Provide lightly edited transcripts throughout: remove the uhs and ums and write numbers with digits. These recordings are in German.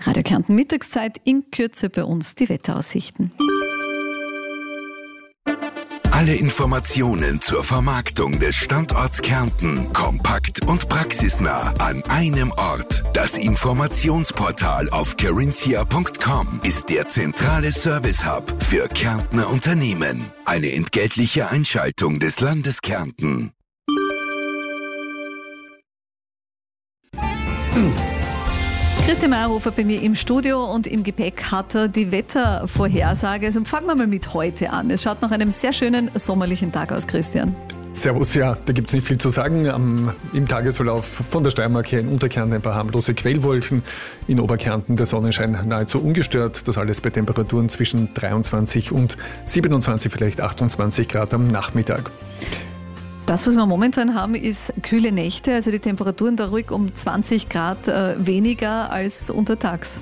Radio Kärnten Mittagszeit, in Kürze bei uns die Wetteraussichten. Alle Informationen zur Vermarktung des Standorts Kärnten kompakt und praxisnah an einem Ort. Das Informationsportal auf carinthia.com ist der zentrale Service-Hub für Kärntner Unternehmen. Eine entgeltliche Einschaltung des Landes Kärnten. Christian Meyerhofer bei mir im Studio und im Gepäck hat er die Wettervorhersage. Also fangen wir mal mit heute an. Es schaut nach einem sehr schönen sommerlichen Tag aus, Christian. Servus, ja, da gibt es nicht viel zu sagen. Im Tagesverlauf von der Steiermark her in Unterkärnten ein paar harmlose Quellwolken. In Oberkärnten der Sonnenschein nahezu ungestört. Das alles bei Temperaturen zwischen 23 und 27, vielleicht 28 Grad am Nachmittag. Das, was wir momentan haben, ist kühle Nächte, also die Temperaturen da ruhig um 20 Grad weniger als untertags.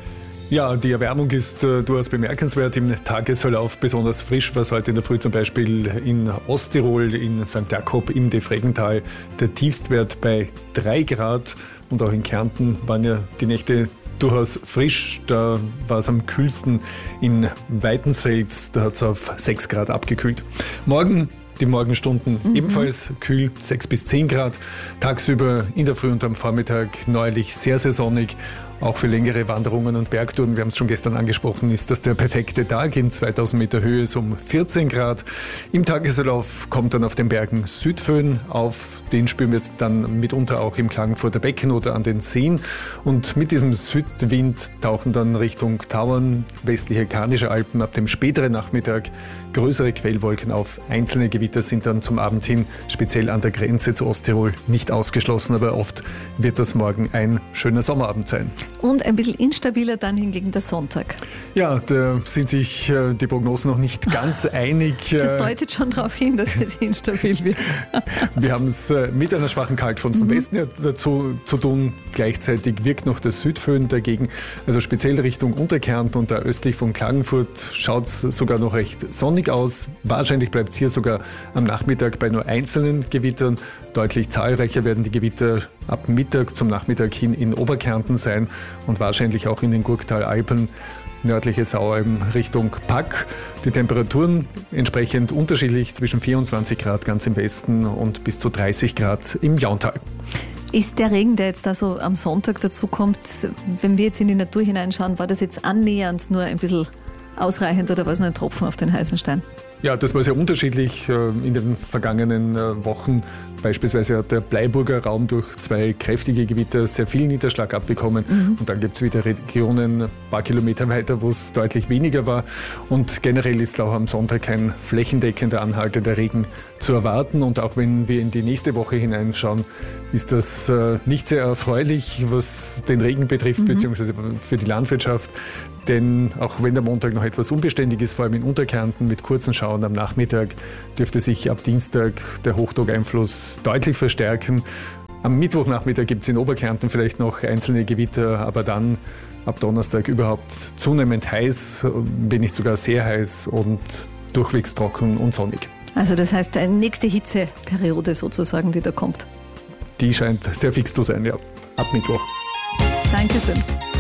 Ja, die Erwärmung ist durchaus bemerkenswert. Im Tagesverlauf besonders frisch war es heute in der Früh zum Beispiel in Osttirol, in St. Jakob im Defreggental der Tiefstwert bei 3 Grad. Und auch in Kärnten waren ja die Nächte durchaus frisch. Da war es am kühlsten in Weitensfeld, da hat es auf 6 Grad abgekühlt. Morgen die Morgenstunden ebenfalls kühl, 6 bis 10 Grad. Tagsüber in der Früh und am Vormittag neuerlich sehr, sehr sonnig. Auch für längere Wanderungen und Bergtouren, wir haben es schon gestern angesprochen, ist das der perfekte Tag. In 2000 Meter Höhe ist um 14 Grad. Im Tagesverlauf kommt dann auf den Bergen Südföhn auf. Den spüren wir dann mitunter auch im Klagenfurter Becken oder an den Seen. Und mit diesem Südwind tauchen dann Richtung Tauern, westliche Karnische Alpen ab dem späteren Nachmittag größere Quellwolken auf. Einzelne Gewitter sind dann zum Abend hin, speziell an der Grenze zu Osttirol, nicht ausgeschlossen, aber oft wird das morgen ein schöner Sommerabend sein. Und ein bisschen instabiler dann hingegen der Sonntag. Ja, da sind sich die Prognosen noch nicht ganz einig. Das deutet schon darauf hin, dass es instabil wird. Wir haben es mit einer schwachen Kaltfront vom Westen dazu zu tun. Gleichzeitig wirkt noch der Südföhn dagegen. Also speziell Richtung Unterkärnten und da östlich von Klagenfurt schaut es sogar noch recht sonnig aus. Wahrscheinlich bleibt es hier sogar am Nachmittag bei nur einzelnen Gewittern. Deutlich zahlreicher werden die Gewitter ab Mittag zum Nachmittag hin in Oberkärnten sein und wahrscheinlich auch in den Gurktalalpen, nördliche Saualpen Richtung Pack. Die Temperaturen entsprechend unterschiedlich, zwischen 24 Grad ganz im Westen und bis zu 30 Grad im Jauntal. Ist der Regen, der jetzt da so am Sonntag dazu kommt, wenn wir jetzt in die Natur hineinschauen, war das jetzt annähernd nur ein bisschen ausreichend oder war es nur ein Tropfen auf den heißen Stein? Ja, das war sehr unterschiedlich in den vergangenen Wochen. Beispielsweise hat der Bleiburger Raum durch 2 kräftige Gewitter sehr viel Niederschlag abbekommen. Und dann gibt es wieder Regionen ein paar Kilometer weiter, wo es deutlich weniger war. Und generell ist auch am Sonntag kein flächendeckender, anhaltender Regen zu erwarten. Und auch wenn wir in die nächste Woche hineinschauen, ist das nicht sehr erfreulich, was den Regen betrifft, beziehungsweise für die Landwirtschaft. Denn auch wenn der Montag noch etwas unbeständig ist, vor allem in Unterkärnten mit kurzen Schauern am Nachmittag, dürfte sich ab Dienstag der Hochdruckeinfluss deutlich verstärken. Am Mittwochnachmittag gibt es in Oberkärnten vielleicht noch einzelne Gewitter, aber dann ab Donnerstag überhaupt zunehmend heiß, wenn nicht sogar sehr heiß und durchwegs trocken und sonnig. Also das heißt, eine nächste Hitzeperiode sozusagen, die da kommt. Die scheint sehr fix zu sein, ja, ab Mittwoch. Dankeschön.